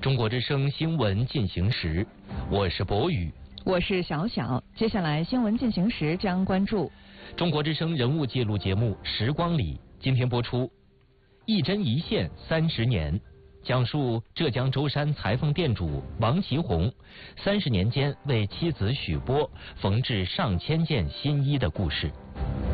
中国之声新闻进行时，我是博宇， 我是小小。接下来新闻进行时将关注中国之声人物记录节目《时光里》，今天播出一针一线30年，讲述浙江舟山裁缝店主王其红30年间为妻子许波缝制上千件新衣的故事。